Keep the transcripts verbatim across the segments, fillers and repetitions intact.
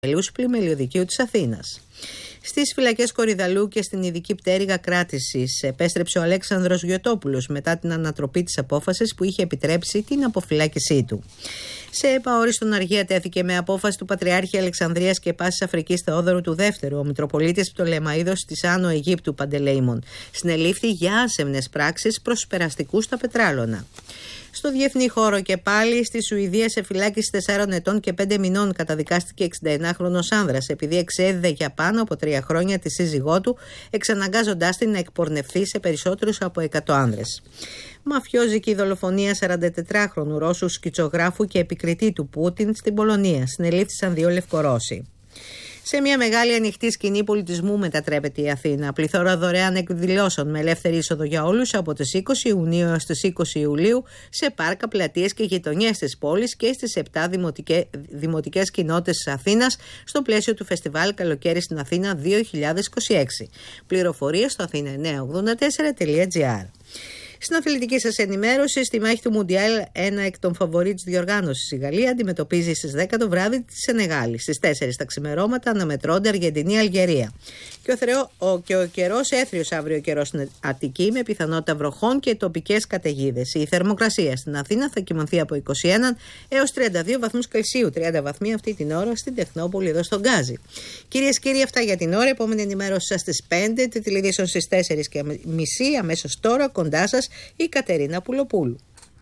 Πλημελιωδικίου της Αθήνας. Στις φυλακές Κορυδαλού και στην ειδική πτέρυγα κράτησης επέστρεψε ο Αλέξανδρος Γιωτόπουλος μετά την ανατροπή της απόφασης που είχε επιτρέψει την αποφυλάκησή του. Σε επαόριστον αργία τέθηκε με απόφαση του Πατριάρχη Αλεξανδρίας και Πάσης Αφρικής Θεόδωρου του Δεύτερου ο Μητροπολίτης Πτολεμαΐδος της Άνω Αιγύπτου Παντελεήμων. Συνελήφθη για άσεμνες πράξεις προς περαστικούς στα Πετράλωνα. Στο διεθνή χώρο και πάλι, στη Σουηδία, σε φυλάκιση τεσσάρων ετών και πέντε μηνών καταδικάστηκε εξηνταενάχρονος άνδρας επειδή εξέδιδε για πάνω από τρία χρόνια τη σύζυγό του, εξαναγκάζοντάς την να εκπορνευθεί σε περισσότερους από εκατό άνδρες. Μαφιόζικη δολοφονία σαραντατετράχρονου Ρώσου σκητσογράφου και επικριτή του Πούτιν στην Πολωνία. Συνελήφθησαν δύο Λευκορώσοι. Σε μια μεγάλη ανοιχτή σκηνή πολιτισμού μετατρέπεται η Αθήνα. Πληθώρα δωρεάν εκδηλώσεων με ελεύθερη είσοδο για όλους από τις είκοσι Ιουνίου έως τις είκοσι Ιουλίου σε πάρκα, πλατείες και γειτονιές της πόλης και στις επτά δημοτικές, δημοτικές κοινότητες της Αθήνας στο πλαίσιο του Φεστιβάλ Καλοκαίρι στην Αθήνα δύο χιλιάδες είκοσι έξι. Πληροφορίες στο αθήνα εννιακόσια ογδόντα τέσσερα τελεία τζι άρ. Στην αθλητική σας ενημέρωση, στη μάχη του Μουντιάλ, ένα εκ των φαβορί της διοργάνωσης, η Γαλλία αντιμετωπίζει στις δέκα το βράδυ τη Σενεγάλη. Στις τέσσερις τα ξημερώματα αναμετρώνται Αργεντινή-Αλγερία. Και ο, Θεό, ο, και ο καιρός έθριος αύριο καιρός στην Αττική με πιθανότητα βροχών και τοπικές καταιγίδες. Η θερμοκρασία στην Αθήνα θα κοιμανθεί από είκοσι ένα έως τριάντα δύο βαθμούς Κελσίου. τριάντα βαθμοί αυτή την ώρα στην Τεχνόπολη εδώ στον Γκάζι. Κυρίες και κύριοι, αυτά για την ώρα. Επόμενη ενημέρωση σας στις πέντε, τη τηλεδιάσεων στις τέσσερις και μισή. Αμέσως τώρα κοντά σας η Κατερίνα Πουλοπούλου.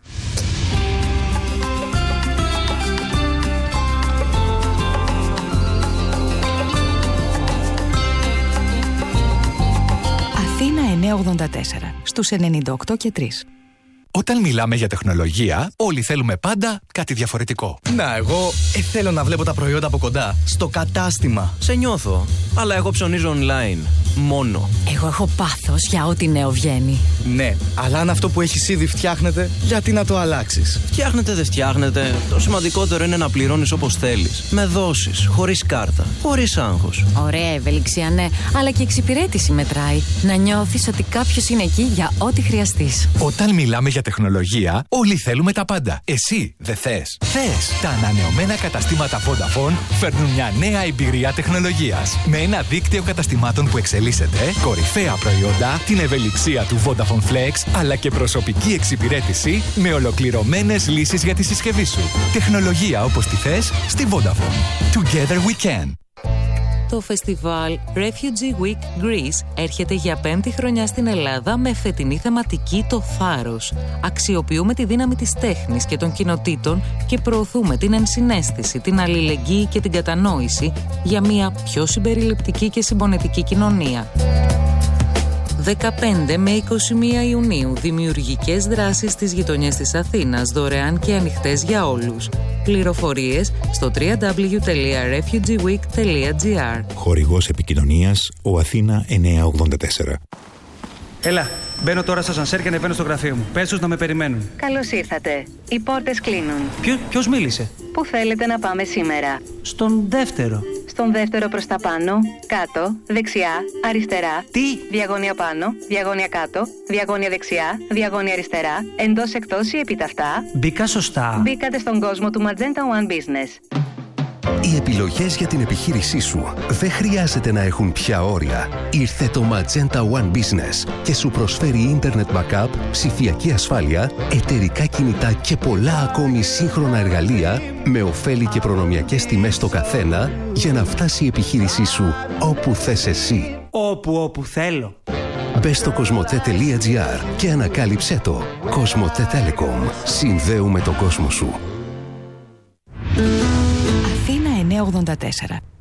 Αθήνα εννιακόσια ογδόντα τέσσερα στους ενενήντα οκτώ και τρία. Όταν μιλάμε για τεχνολογία, όλοι θέλουμε πάντα κάτι διαφορετικό. Να, εγώ ε, θέλω να βλέπω τα προϊόντα από κοντά. Στο κατάστημα. Σε νιώθω. Αλλά εγώ ψωνίζω online. Μόνο. Εγώ έχω πάθος για ό,τι νέο βγαίνει. Ναι, αλλά αν αυτό που έχεις ήδη φτιάχνεται, γιατί να το αλλάξεις? Φτιάχνετε, δεν φτιάχνετε. Το σημαντικότερο είναι να πληρώνεις όπως θέλεις. Με δόσεις, χωρίς κάρτα, χωρίς άγχος. Ωραία ευελιξία, ναι, αλλά και εξυπηρέτηση μετράει. Να νιώθεις ότι κάποιος είναι εκεί για ό,τι χρειαστείς. Όταν μιλάμε για τεχνολογία, όλοι θέλουμε τα πάντα. Εσύ δεν θες? Θες! Τα ανανεωμένα καταστήματα Vodafone φέρνουν μια νέα εμπειρία τεχνολογίας. Με ένα δίκτυο καταστημάτων που εξελίσσεται, κορυφαία προϊόντα, την ευελιξία του Vodafone Flex, αλλά και προσωπική εξυπηρέτηση με ολοκληρωμένες λύσεις για τη συσκευή σου. Τεχνολογία όπως τη θες στη Vodafone. Together we can. Το φεστιβάλ Refugee Week Greece έρχεται για πέμπτη χρονιά στην Ελλάδα με φετινή θεματική το θάρρος. Αξιοποιούμε τη δύναμη της τέχνης και των κοινοτήτων και προωθούμε την ενσυναίσθηση, την αλληλεγγύη και την κατανόηση για μια πιο συμπεριληπτική και συμπονετική κοινωνία. δεκαπέντε με είκοσι μία Ιουνίου, δημιουργικές δράσεις στις γειτονιές της Αθήνας, δωρεάν και ανοιχτές για όλους. Πληροφορίες στο double-u double-u double-u τελεία refugee week τελεία τζι άρ. Χορηγός επικοινωνίας, ο Αθήνα εννιακόσια ογδόντα τέσσερα. Έλα, μπαίνω τώρα στο ασανσέρ και ανεβαίνω στο γραφείο μου. Πες τους να με περιμένουν. Καλώς ήρθατε. Οι πόρτες κλείνουν. Ποιο, ποιος μίλησε? Πού θέλετε να πάμε σήμερα? Στον δεύτερο. Στον δεύτερο προς τα πάνω, κάτω, δεξιά, αριστερά. Τι? Διαγώνια πάνω, διαγώνια κάτω, διαγώνια δεξιά, διαγώνια αριστερά, εντός εκτός ή επιταυτά. Μπήκα σωστά. Μπήκατε στον κόσμο του Magenta One Business. Οι επιλογές για την επιχείρησή σου δεν χρειάζεται να έχουν πια όρια. Ήρθε το Magenta One Business και σου προσφέρει Internet Backup, ψηφιακή ασφάλεια, εταιρικά κινητά και πολλά ακόμη σύγχρονα εργαλεία με ωφέλη και προνομιακές τιμές στο καθένα για να φτάσει η επιχείρησή σου όπου θες εσύ. Όπου, όπου θέλω. Μπες στο κοσμοτέ τελεία τζι άρ και ανακάλυψέ το. Κοσμοτέ Telecom. Συνδέουμε τον κόσμο σου. Αθήνα εννιακόσια ογδόντα τέσσερα.